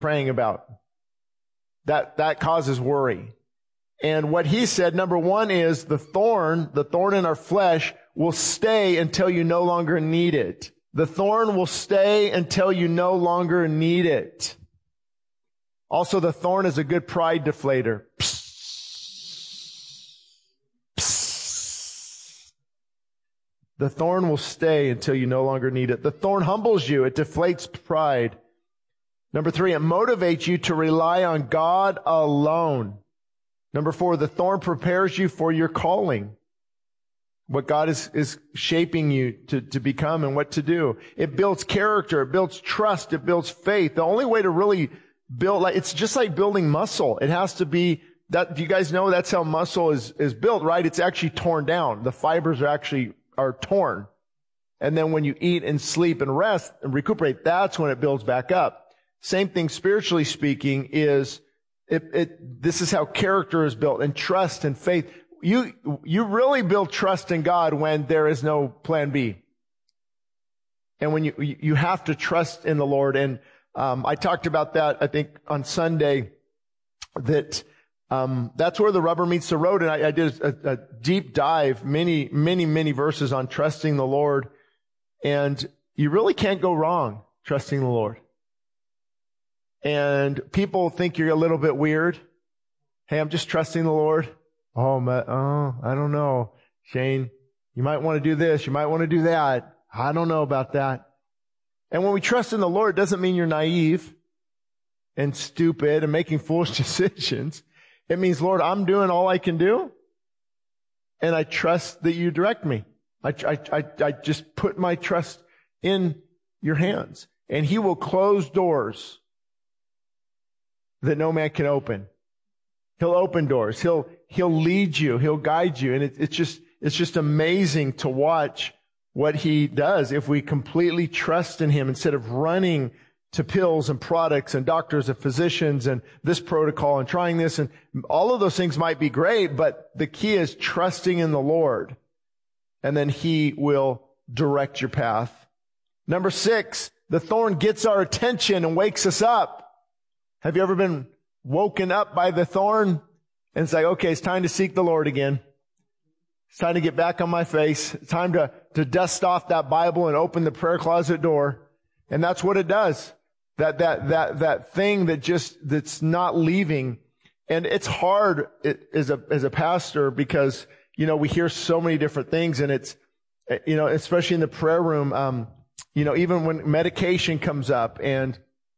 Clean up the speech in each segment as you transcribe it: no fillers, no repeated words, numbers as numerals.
praying about. That causes worry. And what he said, number one is the thorn in our flesh will stay until you no longer need it. The thorn will stay until you no longer need it. Also, the thorn is a good pride deflator. The thorn will stay until you no longer need it. The thorn humbles you. It deflates pride. Number three, it motivates you to rely on God alone. Number four, the thorn prepares you for your calling. What God is shaping you to become and what to do. It builds character. It builds trust. It builds faith. The only way to really build, it's just like building muscle. It has to be that, do you guys know that's how muscle is built, right? It's actually torn down. The fibers are torn. And then when you eat and sleep and rest and recuperate, that's when it builds back up. Same thing spiritually speaking is, this is how character is built, and trust and faith. You really build trust in God when there is no plan B. And when you have to trust in the Lord. And, I talked about that, I think, on Sunday, that, that's where the rubber meets the road. And I did a deep dive, many verses on trusting the Lord. And you really can't go wrong trusting the Lord. And people think you're a little bit weird. Hey, I'm just trusting the Lord. I don't know. Shane, you might want to do this. You might want to do that. I don't know about that. And when we trust in the Lord, it doesn't mean you're naive and stupid and making foolish decisions. It means, Lord, I'm doing all I can do. And I trust that you direct me. I just put my trust in your hands. And He will close doors that no man can open. He'll open doors. He'll lead you. He'll guide you. And it's just amazing to watch what He does if we completely trust in Him instead of running to pills and products and doctors and physicians and this protocol and trying this. And all of those things might be great, but the key is trusting in the Lord. And then He will direct your path. Number 6, the thorn gets our attention and wakes us up. Have you ever been woken up by the thorn and say, okay, it's time to seek the Lord again. It's time to get back on my face. It's time to dust off that Bible and open the prayer closet door. And that's what it does. That thing that's not leaving. And it's hard as a pastor because, we hear so many different things, and it's, especially in the prayer room, even when medication comes up and,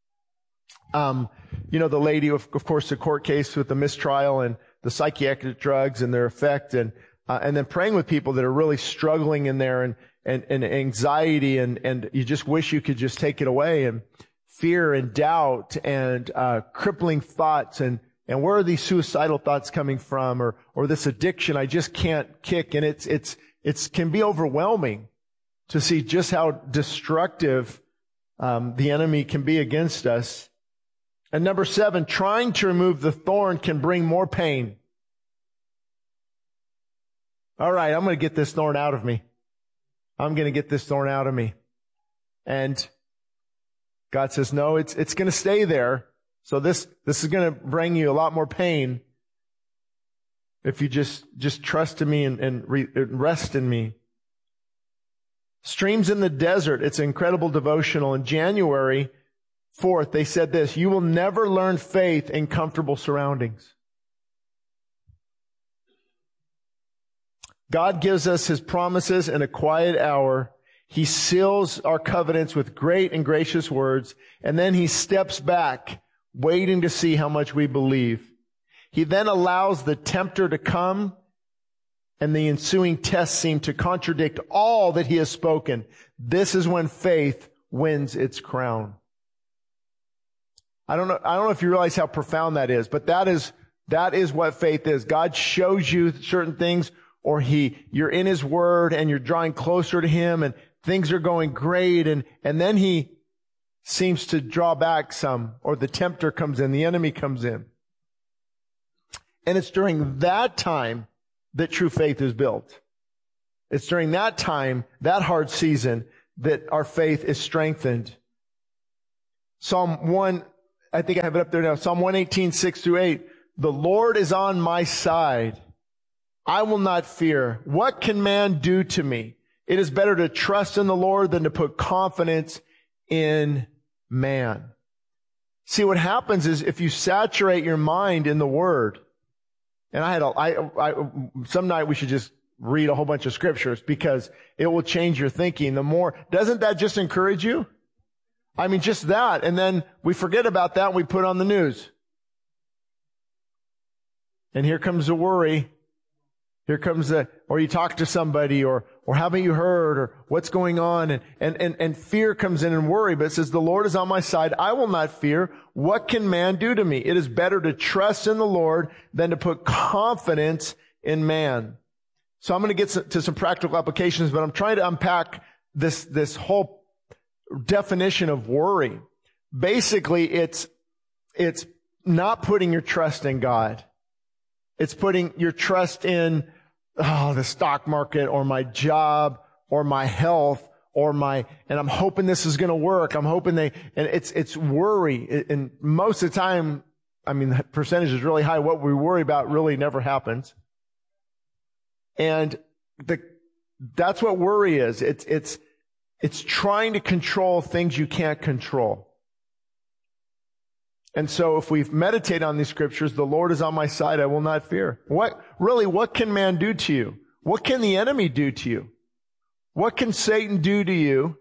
the lady, of course, the court case with the mistrial and the psychiatric drugs and their effect, and then praying with people that are really struggling in there and anxiety and you just wish you could just take it away, and fear and doubt and crippling thoughts and where are these suicidal thoughts coming from, or this addiction I just can't kick. And it's can be overwhelming to see just how destructive the enemy can be against us. And number 7, trying to remove the thorn can bring more pain. All right, I'm going to get this thorn out of me. I'm going to get this thorn out of me. And God says, no, it's going to stay there. So this is going to bring you a lot more pain if you just trust in me and rest in me. Streams in the Desert. It's an incredible devotional. In January 4th, they said this: you will never learn faith in comfortable surroundings. God gives us His promises in a quiet hour. He seals our covenants with great and gracious words, and then He steps back, waiting to see how much we believe. He then allows the tempter to come, and the ensuing tests seem to contradict all that He has spoken. This is when faith wins its crown. I don't know if you realize how profound that is, but that is what faith is. God shows you certain things, or you're in His Word and you're drawing closer to Him and things are going great, and then He seems to draw back some, or the tempter comes in, the enemy comes in. And it's during that time that true faith is built. It's during that time, that hard season, that our faith is strengthened. Psalm 1 I think I have it up there now. Psalm 118, 6-8. The Lord is on my side. I will not fear. What can man do to me? It is better to trust in the Lord than to put confidence in man. See, what happens is if you saturate your mind in the Word, and some night we should just read a whole bunch of scriptures because it will change your thinking. Doesn't that just encourage you? I mean, just that. And then we forget about that and we put on the news. And here comes the worry. Here comes or you talk to somebody or haven't you heard or what's going on and fear comes in and worry, but it says, the Lord is on my side. I will not fear. What can man do to me? It is better to trust in the Lord than to put confidence in man. So I'm going to get to some practical applications, but I'm trying to unpack this whole definition of worry. Basically, it's not putting your trust in God. It's putting your trust in the stock market or my job or my health and I'm hoping this is going to work. I'm hoping and it's worry. And most of the time, I mean, the percentage is really high. What we worry about really never happens. And that's what worry is. It's trying to control things you can't control. And so if we meditate on these scriptures, the Lord is on my side, I will not fear. What can man do to you? What can the enemy do to you? What can Satan do to you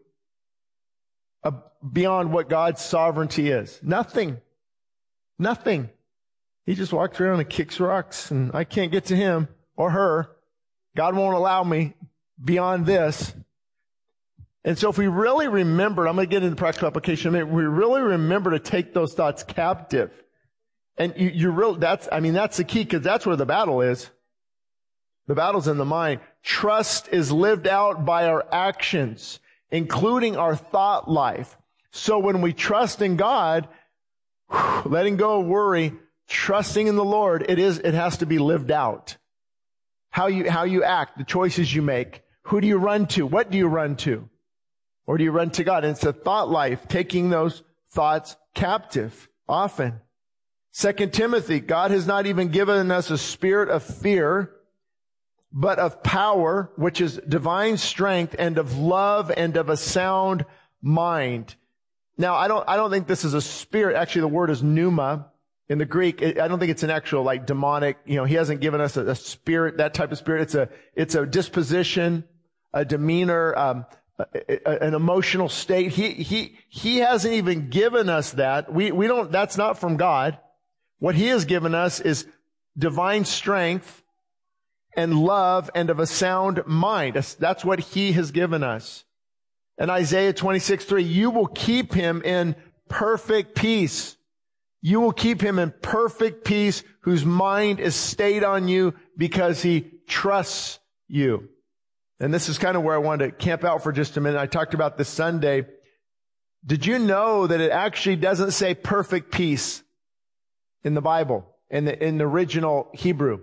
beyond what God's sovereignty is? Nothing. Nothing. He just walks around and kicks rocks and I can't get to him or her. God won't allow me beyond this. And so if we really remember, I'm going to get into practical application, if we really remember to take those thoughts captive, and that's the key, because that's where the battle is. The battle's in the mind. Trust is lived out by our actions, including our thought life. So when we trust in God, letting go of worry, trusting in the Lord, it has to be lived out. How you act, the choices you make. Who do you run to? What do you run to? Or do you run to God? And it's a thought life, taking those thoughts captive often. 2 Timothy, God has not even given us a spirit of fear, but of power, which is divine strength, and of love, and of a sound mind. Now, I don't think this is a spirit. Actually, the word is pneuma in the Greek. I don't think it's an actual like demonic, he hasn't given us a spirit, that type of spirit. It's a disposition, a demeanor, an emotional state. He hasn't even given us that. We don't, that's not from God. What he has given us is divine strength and love and of a sound mind. That's what he has given us. And Isaiah 26:3, you will keep him in perfect peace. You will keep him in perfect peace whose mind is stayed on you because he trusts you. And this is kind of where I wanted to camp out for just a minute. I talked about this Sunday. Did you know that it actually doesn't say perfect peace in the Bible, in the original Hebrew?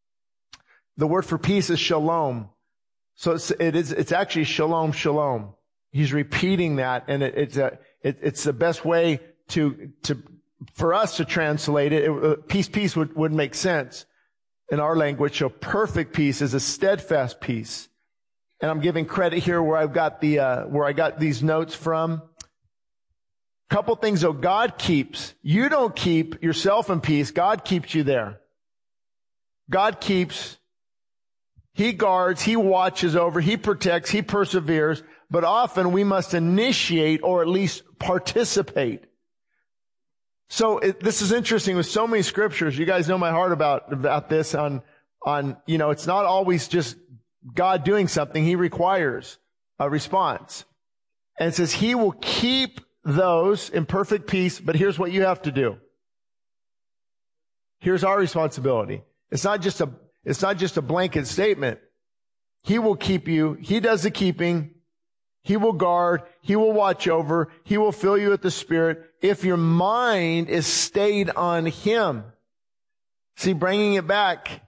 The word for peace is shalom. So it's actually shalom, shalom. He's repeating that, and it's the best way for us to translate it. Peace would make sense in our language. So perfect peace is a steadfast peace. And I'm giving credit here where I got these notes from. Couple things though, God keeps. You don't keep yourself in peace. God keeps you there. God keeps. He guards. He watches over. He protects. He perseveres. But often we must initiate or at least participate. So this is interesting with so many scriptures. You guys know my heart about this on, it's not always just God doing something. He requires a response. And it says he will keep those in perfect peace, but here's what you have to do. Here's our responsibility. It's not just a blanket statement. He will keep you. He does the keeping. He will guard. He will watch over. He will fill you with the Spirit if your mind is stayed on him. See, bringing it back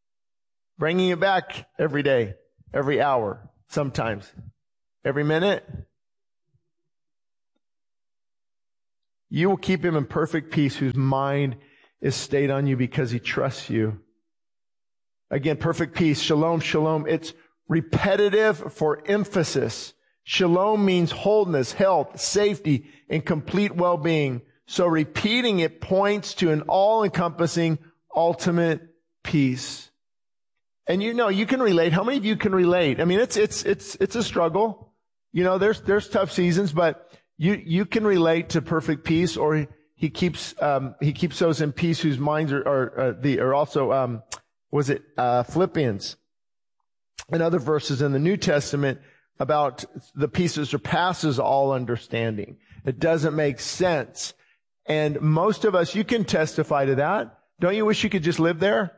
every day, every hour, sometimes, every minute. You will keep him in perfect peace whose mind is stayed on you because he trusts you. Again, perfect peace. Shalom, shalom. It's repetitive for emphasis. Shalom means wholeness, health, safety, and complete well-being. So repeating it points to an all-encompassing, ultimate peace. And you can relate. How many of you can relate? I mean, it's a struggle. There's tough seasons, but you can relate to perfect peace, or he keeps those in peace whose minds are also, Philippians and other verses in the New Testament about the peace that surpasses all understanding. It doesn't make sense. And most of us, you can testify to that. Don't you wish you could just live there?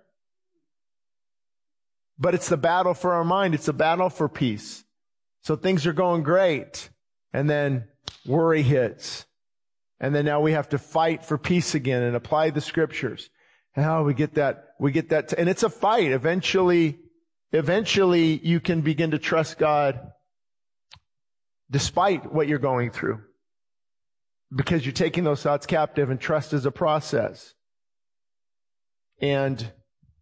But it's the battle for our mind. It's the battle for peace. So things are going great. And then worry hits. And then now we have to fight for peace again and apply the scriptures. And we get that, and it's a fight. Eventually you can begin to trust God despite what you're going through. Because you're taking those thoughts captive, and trust is a process. And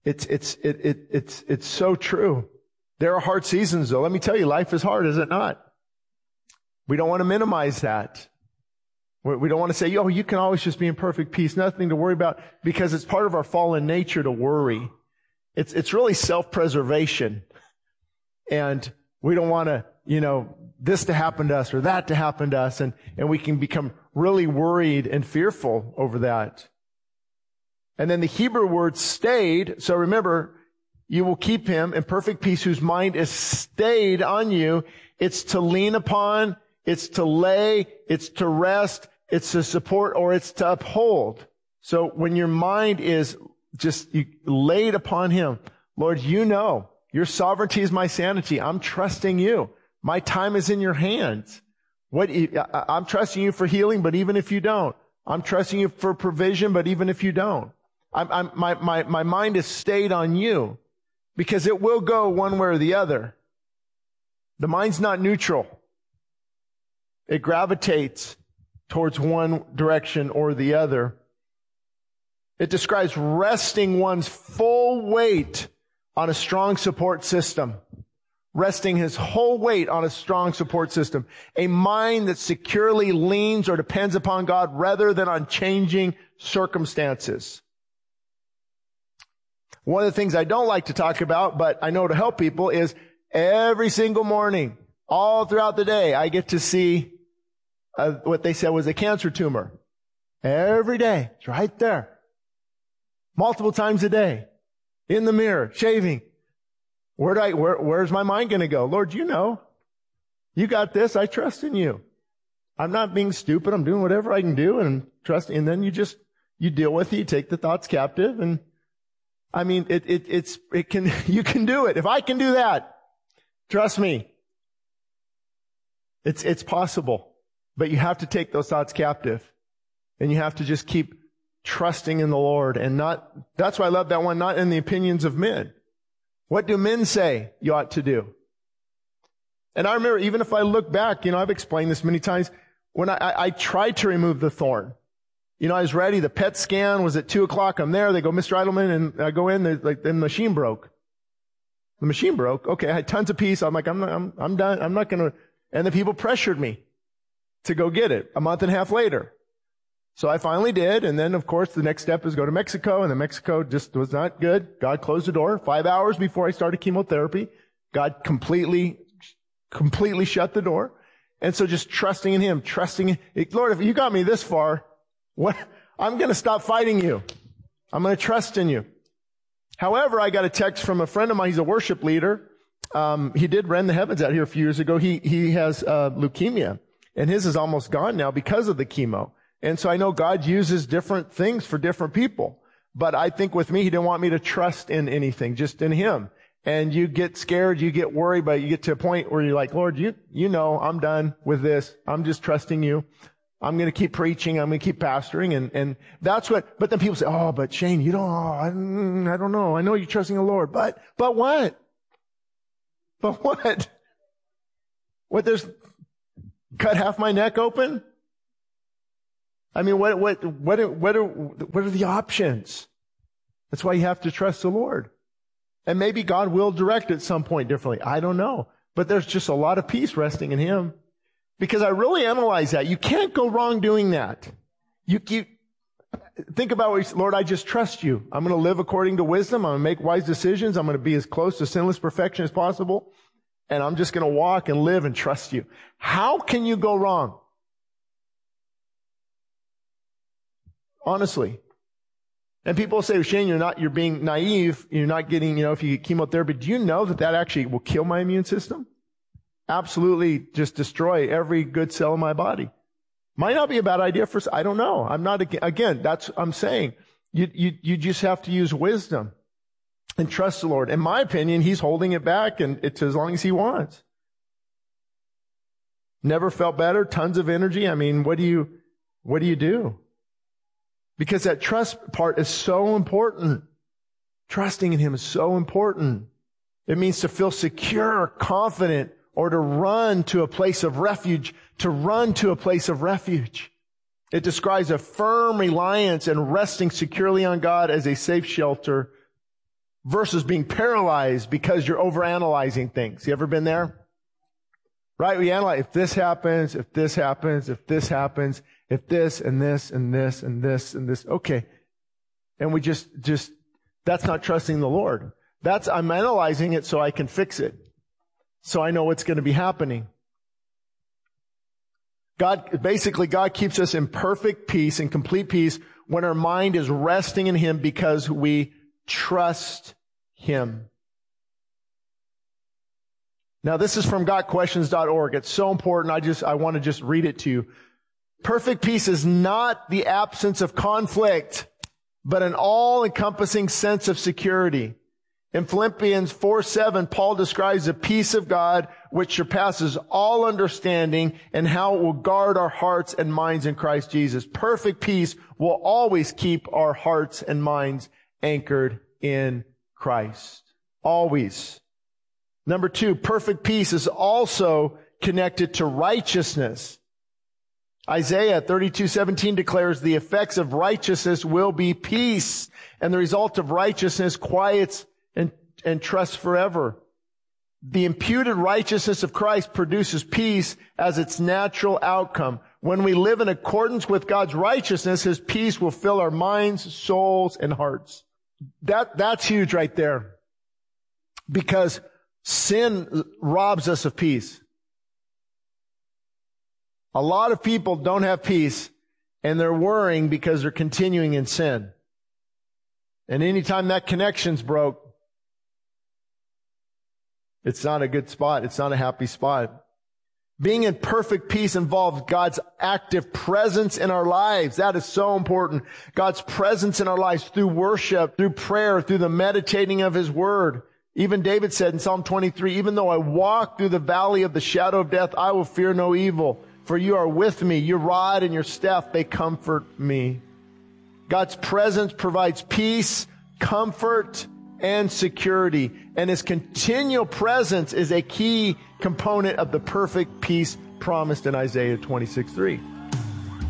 it's so true. There are hard seasons though. Let me tell you, life is hard, is it not? We don't want to minimize that. We don't want to say, you can always just be in perfect peace, nothing to worry about, because it's part of our fallen nature to worry. It's really self-preservation. And we don't want to, this to happen to us or that to happen to us, and we can become really worried and fearful over that. And then the Hebrew word stayed, so remember, you will keep him in perfect peace whose mind is stayed on you. It's to lean upon, it's to lay, it's to rest, it's to support, or it's to uphold. So when your mind is just laid upon him, Lord, your sovereignty is my sanity. I'm trusting you. My time is in your hands. I'm trusting you for healing, but even if you don't. I'm trusting you for provision, but even if you don't. My mind is stayed on you, because it will go one way or the other. The mind's not neutral. It gravitates towards one direction or the other. It describes resting one's full weight on a strong support system. Resting his whole weight on a strong support system. A mind that securely leans or depends upon God rather than on changing circumstances. One of the things I don't like to talk about, but I know to help people, is every single morning, all throughout the day, I get to see what they said was a cancer tumor. Every day. It's right there. Multiple times a day. In the mirror, shaving. Where's my mind going to go? Lord, you got this. I trust in you. I'm not being stupid. I'm doing whatever I can do and trust. And then you deal with it. You take the thoughts captive. And I mean, you can do it. If I can do that, trust me, it's possible. But you have to take those thoughts captive, and you have to just keep trusting in the Lord, and that's why I love that one, not in the opinions of men. What do men say you ought to do? And I remember, even if I look back, I've explained this many times, when I tried to remove the thorn. I was ready. The PET scan was at 2:00. I'm there. They go, Mr. Eidelman, and I go in. The machine broke. The machine broke. Okay, I had tons of peace. I'm like, I'm done. I'm not going to. And the people pressured me to go get it a month and a half later. So I finally did. And then, of course, the next step is go to Mexico. And then Mexico just was not good. God closed the door 5 hours before I started chemotherapy. God completely shut the door. And so just trusting in him, Lord, if you got me this far, I'm going to stop fighting you. I'm going to trust in you. However, I got a text from a friend of mine. He's a worship leader. He did rend the heavens out here a few years ago. He has leukemia, and his is almost gone now because of the chemo. And so I know God uses different things for different people. But I think with me, he didn't want me to trust in anything, just in him. And you get scared, you get worried, but you get to a point where you're like, Lord, I'm done with this. I'm just trusting you. I'm going to keep preaching. I'm going to keep pastoring. And that's but then people say, but Shane, I don't know. I know you're trusting the Lord, but what? But what? What, cut half my neck open? I mean, what are the options? That's why you have to trust the Lord. And maybe God will direct at some point differently. I don't know. But there's just a lot of peace resting in Him. Because I really analyze that. You can't go wrong doing that. You think about, Lord, I just trust you. I'm going to live according to wisdom. I'm going to make wise decisions. I'm going to be as close to sinless perfection as possible. And I'm just going to walk and live and trust you. How can you go wrong? Honestly. And people say, Shane, you're being naive. You're not getting, if you get chemotherapy. Do you know that actually will kill my immune system? Absolutely just destroy every good cell in my body. Might not be a bad idea I don't know. I'm not, again, I'm saying. You just have to use wisdom and trust the Lord. In my opinion, He's holding it back, and it's as long as He wants. Never felt better, tons of energy. I mean, what do you do? Because that trust part is so important. Trusting in Him is so important. It means to feel secure, confident, or to run to a place of refuge. To run to a place of refuge. It describes a firm reliance and resting securely on God as a safe shelter versus being paralyzed because you're overanalyzing things. You ever been there? Right? We analyze, if this happens, if this happens, if this happens, if this and this and this and this and this. Okay. And we just, that's not trusting the Lord. I'm analyzing it so I can fix it. So I know what's going to be happening. God keeps us in perfect peace and complete peace when our mind is resting in Him because we trust Him. Now, this is from gotquestions.org. It's so important. I want to just read it to you. Perfect peace is not the absence of conflict, but an all-encompassing sense of security. In Philippians 4:7, Paul describes the peace of God which surpasses all understanding and how it will guard our hearts and minds in Christ Jesus. Perfect peace will always keep our hearts and minds anchored in Christ. Always. Number 2, perfect peace is also connected to righteousness. Isaiah 32:17 declares the effects of righteousness will be peace, and the result of righteousness quiets and trust forever. The imputed righteousness of Christ produces peace as its natural outcome. When we live in accordance with God's righteousness, His peace will fill our minds, souls, and hearts. That's huge right there. Because sin robs us of peace. A lot of people don't have peace, and they're worrying because they're continuing in sin. And anytime that connection's broke, it's not a good spot. It's not a happy spot. Being in perfect peace involves God's active presence in our lives. That is so important. God's presence in our lives through worship, through prayer, through the meditating of His Word. Even David said in Psalm 23, even though I walk through the valley of the shadow of death, I will fear no evil. For you are with me. Your rod and your staff, they comfort me. God's presence provides peace, comfort, and security. And His continual presence is a key component of the perfect peace promised in Isaiah 26:3.